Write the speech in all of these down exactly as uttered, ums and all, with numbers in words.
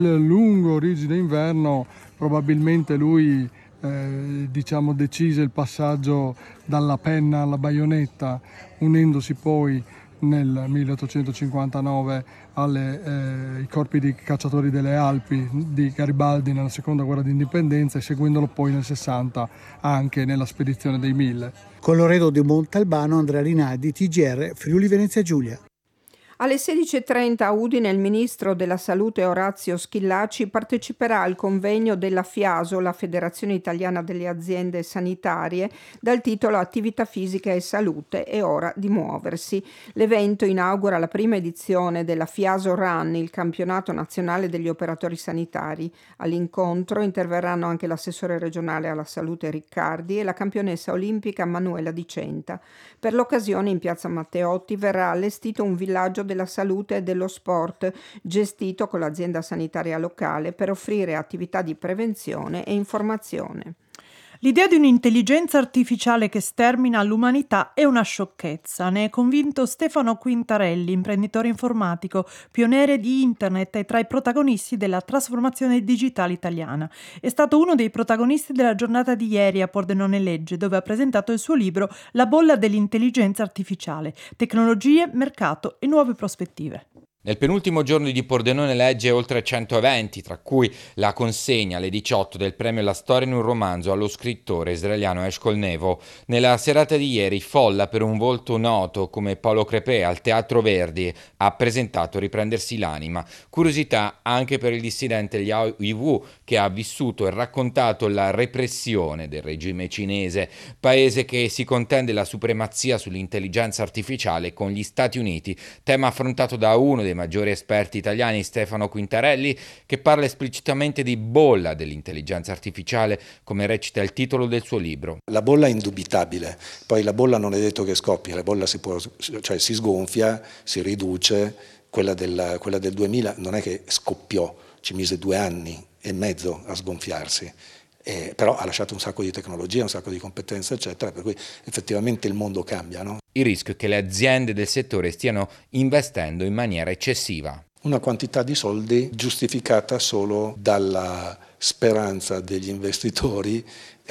Il lungo, rigido inverno, probabilmente lui eh, diciamo, decise il passaggio dalla penna alla baionetta, unendosi poi nel milleottocentocinquantanove alle, eh, ai corpi di cacciatori delle Alpi di Garibaldi nella seconda guerra d'indipendenza e seguendolo poi nel sessanta anche nella spedizione dei Mille. Con Loredo di Montalbano, Andrea Rinaldi, T G R, Friuli Venezia Giulia. Alle sedici e trenta a Udine il ministro della Salute Orazio Schillaci parteciperà al convegno della FIASO, la Federazione Italiana delle Aziende Sanitarie, dal titolo Attività fisica e salute, è ora di muoversi. L'evento inaugura la prima edizione della FIASO Run, il campionato nazionale degli operatori sanitari. All'incontro interverranno anche l'assessore regionale alla salute Riccardi e la campionessa olimpica Manuela Di Centa. Per l'occasione in piazza Matteotti verrà allestito un villaggio della salute e dello sport gestito con l'azienda sanitaria locale per offrire attività di prevenzione e informazione. L'idea di un'intelligenza artificiale che stermina l'umanità è una sciocchezza, ne è convinto Stefano Quintarelli, imprenditore informatico, pioniere di internet e tra i protagonisti della trasformazione digitale italiana. È stato uno dei protagonisti della giornata di ieri a Pordenone Legge, dove ha presentato il suo libro La bolla dell'intelligenza artificiale, tecnologie, mercato e nuove prospettive. Nel penultimo giorno di Pordenone Legge oltre cento eventi, tra cui la consegna alle diciotto del premio La storia in un romanzo allo scrittore israeliano Eshkol Nevo. Nella serata di ieri, folla per un volto noto come Paolo Crepè al Teatro Verdi ha presentato Riprendersi l'anima. Curiosità anche per il dissidente Liao Yiwu, che ha vissuto e raccontato la repressione del regime cinese, paese che si contende la supremazia sull'intelligenza artificiale con gli Stati Uniti, tema affrontato da uno dei maggiori esperti italiani, Stefano Quintarelli, che parla esplicitamente di bolla dell'intelligenza artificiale, come recita il titolo del suo libro. La bolla è indubitabile, poi la bolla non è detto che scoppia, la bolla si può, cioè si sgonfia, si riduce, quella del, quella del duemila non è che scoppiò, ci mise due anni e mezzo a sgonfiarsi. Eh, però ha lasciato un sacco di tecnologia, un sacco di competenze, eccetera, per cui effettivamente il mondo cambia, no? Il rischio è che le aziende del settore stiano investendo in maniera eccessiva. Una quantità di soldi giustificata solo dalla speranza degli investitori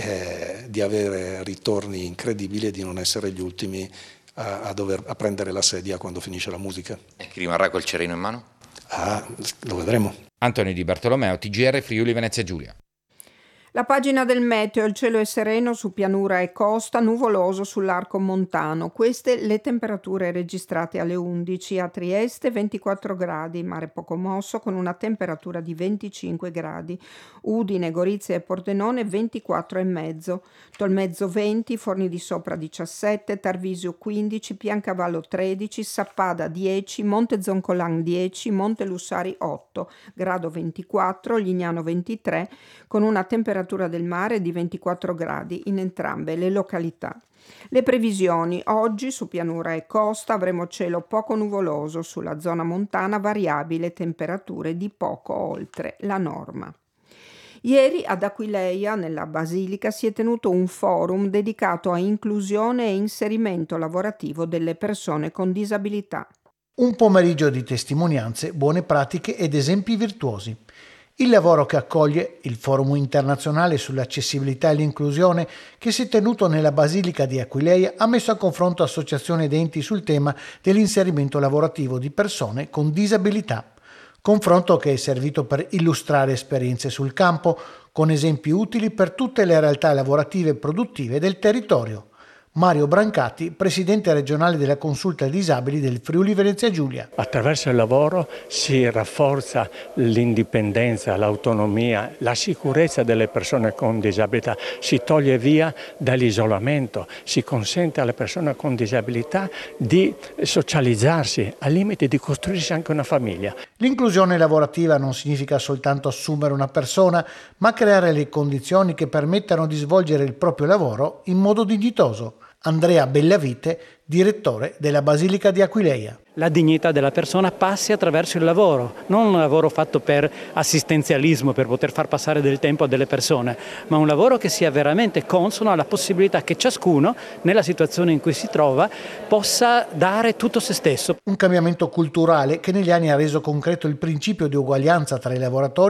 eh, di avere ritorni incredibili e di non essere gli ultimi a, a dover a prendere la sedia quando finisce la musica. E chi rimarrà col cerino in mano? Ah, lo vedremo. Antonio Di Bartolomeo, T G R Friuli Venezia Giulia. La pagina del meteo, il cielo è sereno su pianura e costa, nuvoloso sull'arco montano. Queste le temperature registrate alle undici. A Trieste ventiquattro gradi, mare poco mosso con una temperatura di venticinque gradi. Udine, Gorizia e Pordenone ventiquattro e mezzo. Tolmezzo venti, Forni di Sopra diciassette, Tarvisio quindici, Piancavallo tredici, Sappada dieci, Monte Zoncolan dieci, Monte Lussari otto, grado ventiquattro, Lignano ventitré, con una temperatura del mare di ventiquattro gradi in entrambe le località. Le previsioni: oggi su pianura e costa avremo cielo poco nuvoloso, sulla zona montana variabile, temperature di poco oltre la norma. Ieri ad Aquileia, nella Basilica, si è tenuto un forum dedicato a inclusione e inserimento lavorativo delle persone con disabilità. Un pomeriggio di testimonianze, buone pratiche ed esempi virtuosi. Il lavoro che accoglie il Forum internazionale sull'accessibilità e l'inclusione che si è tenuto nella Basilica di Aquileia ha messo a confronto associazioni ed enti sul tema dell'inserimento lavorativo di persone con disabilità. Confronto che è servito per illustrare esperienze sul campo con esempi utili per tutte le realtà lavorative e produttive del territorio. Mario Brancati, presidente regionale della Consulta Disabili del Friuli Venezia Giulia. Attraverso il lavoro si rafforza l'indipendenza, l'autonomia, la sicurezza delle persone con disabilità, si toglie via dall'isolamento, si consente alle persone con disabilità di socializzarsi, al limite di costruirsi anche una famiglia. L'inclusione lavorativa non significa soltanto assumere una persona, ma creare le condizioni che permettano di svolgere il proprio lavoro in modo dignitoso. Andrea Bellavite, direttore della Basilica di Aquileia. La dignità della persona passi attraverso il lavoro, non un lavoro fatto per assistenzialismo, per poter far passare del tempo a delle persone, ma un lavoro che sia veramente consono alla possibilità che ciascuno, nella situazione in cui si trova, possa dare tutto se stesso. Un cambiamento culturale che negli anni ha reso concreto il principio di uguaglianza tra i lavoratori